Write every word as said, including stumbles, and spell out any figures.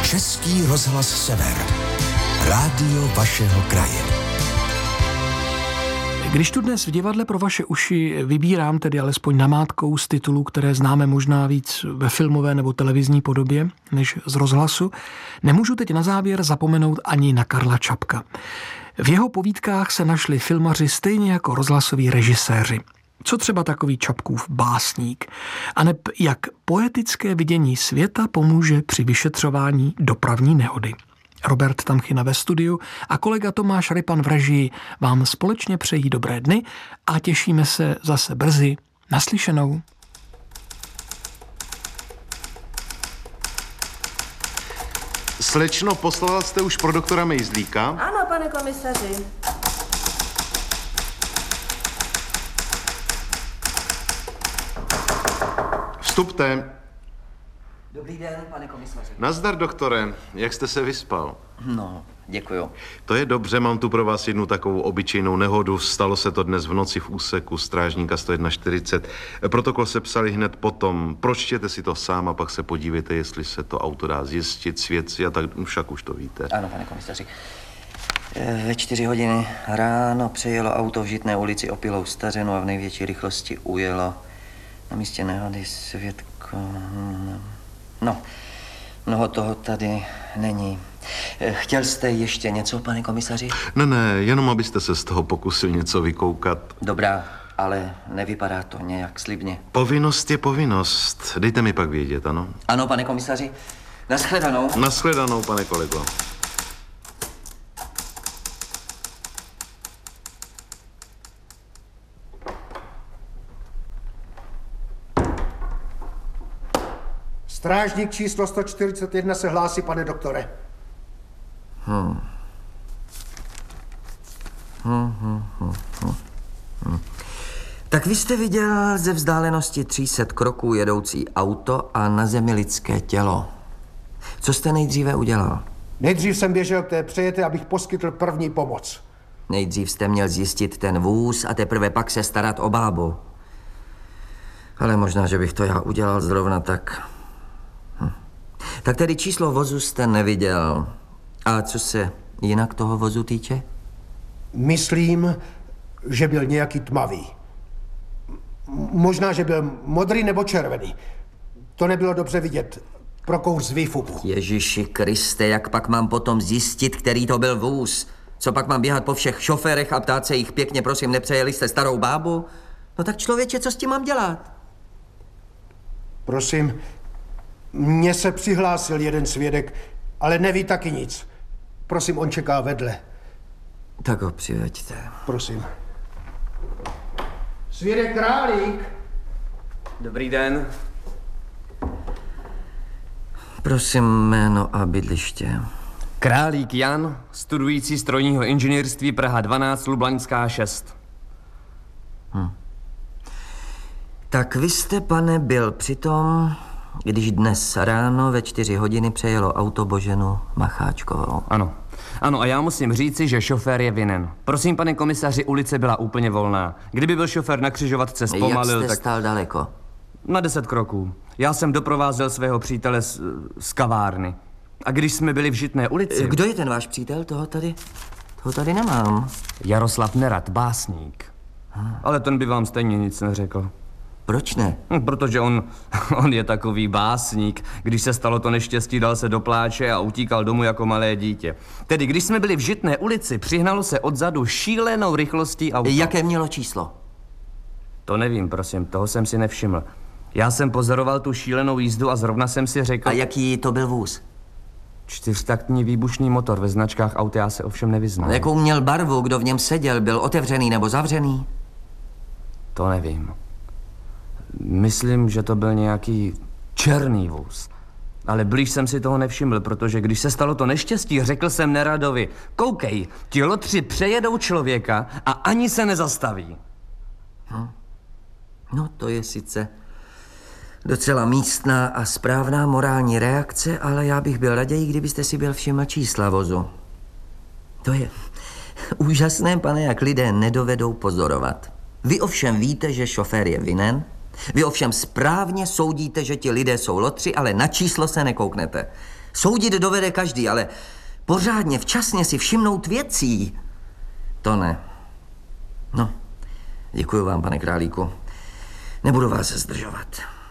Český rozhlas Sever. Rádio vašeho kraje. Když tu dnes v divadle pro vaše uši vybírám tedy alespoň namátkou z titulů, které známe možná víc ve filmové nebo televizní podobě než z rozhlasu, nemůžu teď na závěr zapomenout ani na Karla Čapka. V jeho povídkách se našli filmaři stejně jako rozhlasoví režiséři. Co třeba takový Čapkův básník? A neb jak poetické vidění světa pomůže při vyšetřování dopravní nehody. Robert Tamchina ve studiu a kolega Tomáš Rypan v režii vám společně přejí dobré dny a těšíme se zase brzy. Naslyšenou. Slečno, poslala jste už pro doktora Mejzlíka? Ano, pane komisaři. Vstupte. Dobrý den, pane komisaři. Nazdar, doktore. Jak jste se vyspal? No, děkuju. To je dobře, mám tu pro vás jednu takovou obyčejnou nehodu. Stalo se to dnes v noci v úseku strážníka sto čtyřicet jedna. Protokol se psali hned potom. Pročtěte si to sám a pak se podívejte, jestli se to auto dá zjistit, svědci a tak, však už to víte. Ano, pane komisaři. Ve čtyři hodiny ráno přejelo auto v Žitné ulici Opilou Stařenu a v největší rychlosti ujelo. Na místě nehody svědko... No, mnoho toho tady není. Chtěl jste ještě něco, pane komisaři? Ne, ne, jenom abyste se z toho pokusil něco vykoukat. Dobrá, ale nevypadá to nějak slibně. Povinnost je povinnost. Dejte mi pak vědět, ano? Ano, pane komisaři. Nashledanou. Nashledanou, pane kolego. Strážník číslo sto čtyřicet jedna se hlásí, pane doktore. Hmm. Hmm, hmm, hmm, hmm. Tak vy jste viděl ze vzdálenosti tři sta kroků jedoucí auto a na zemi lidské tělo. Co jste nejdříve udělal? Nejdřív jsem běžel k té přejete, abych poskytl první pomoc. Nejdřív jste měl zjistit ten vůz a teprve pak se starat o bábu. Ale možná, že bych to já udělal zrovna tak... Hm. Tak tedy číslo vozu jste neviděl. A co se jinak toho vozu týče? Myslím, že byl nějaký tmavý. Možná, že byl modrý nebo červený. To nebylo dobře vidět. Prokouř z výfuku. Ježiši Kriste, jak pak mám potom zjistit, který to byl vůz? Co pak mám běhat po všech šoférech a ptát se jich pěkně, prosím, nepřejeli jste starou bábu? No tak člověče, co s tím mám dělat? Prosím, mně se přihlásil jeden svědek, ale neví taky nic. Prosím, on čeká vedle. Tak ho přiveďte. Prosím. Svědek Králík. Dobrý den. Prosím, jméno a bydliště. Králík Jan, studující strojního inženýrství, Praha dvanáct, Lublaňská šest. Hm. Tak vy jste, pane, byl přitom, když dnes ráno ve čtyři hodiny přejelo auto Boženu Macháčkovou. Ano. Ano, a já musím říci, že šofér je vinen. Prosím, pane komisaři, ulice byla úplně volná. Kdyby byl šofér na křižovatce zpomalil, Jak jste tak... stál daleko? Na deset kroků. Já jsem doprovázel svého přítele z, z kavárny. A když jsme byli v Žitné ulici... Kdo je ten váš přítel? Toho tady... Toho tady nemám. Jaroslav Nerad, básník. Hmm. Ale ten by vám stejně nic neřekl. Proč ne? Hm, protože on, on je takový básník. Když se stalo to neštěstí, dal se do pláče a utíkal domů jako malé dítě. Tedy když jsme byli v Žitné ulici, přihnalo se odzadu šílenou rychlostí auto. Jaké mělo číslo? To nevím, prosím, toho jsem si nevšiml. Já jsem pozoroval tu šílenou jízdu a zrovna jsem si řekl... A jaký to byl vůz? Čtyřtaktní výbušný motor, ve značkách aut já se ovšem nevyznám. Jakou měl barvu, kdo v něm seděl, byl otevřený nebo zavřený? To nevím. Myslím, že to byl nějaký černý vůz. Ale blíž jsem si toho nevšiml, protože když se stalo to neštěstí, řekl jsem Neradovi: koukej, ti lotři přejedou člověka a ani se nezastaví. Hm. No, to je sice docela místná a správná morální reakce, ale já bych byl raději, kdybyste si byl všiml čísla vozu. To je úžasné, pane, jak lidé nedovedou pozorovat. Vy ovšem víte, že šofér je vinen. Vy ovšem správně soudíte, že ti lidé jsou lotři, ale na číslo se nekouknete. Soudit dovede každý, ale pořádně, včasně si všimnout věcí, to ne. No, děkuji vám, pane Králíku. Nebudu vás zdržovat.